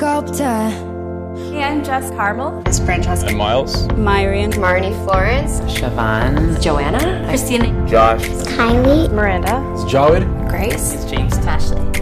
sculptor. Hey, I'm Jess Carmel. It's Francesca. I'm Miles. Myrian. Marnie Florence. Siobhan. Joanna. Christina. Josh. Kylie. Miranda. It's Jawed. Grace. It's James. Ashley.